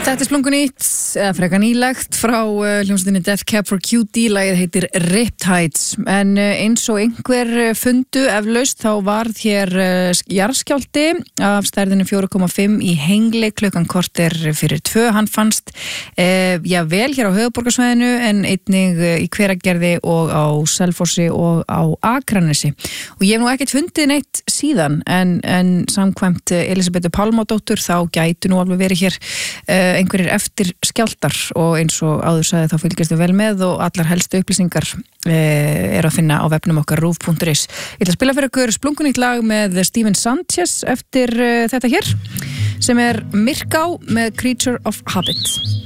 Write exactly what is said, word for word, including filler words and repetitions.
Þetta er splungunýtt, eða frekar nýlegt frá uh, hljómsveitinni Death Cab for Cutie. Lagið heitir Riptides. En uh, eins og einhver fundu eflaust þá varð hér uh, jarðskjálfti af stærðinu fjögur komma fimm í Hengli klukkan korter fyrir tvö. Hann fannst uh, já vel hér á höfuðborgarsvæðinu en einnig uh, í Hveragerði og á Selfossi og á Akranesi. Og ég hef nú ekkert fundið neitt síðan en, en samkvæmt uh, Elísabetu Pálmadóttur þá gætu nú alveg verið hér uh, einhverjir eftir skjálftar og eins og áður sagði þá fylgjast við vel með og allar helstu upplýsingar eh, er að finna á vefnum okkar rúv punktur is. Ég ætla að spila fyrir ykkur splungunýtt lag með Steven Sanchez eftir eh, þetta hér sem er Myrká með Creature of Habit.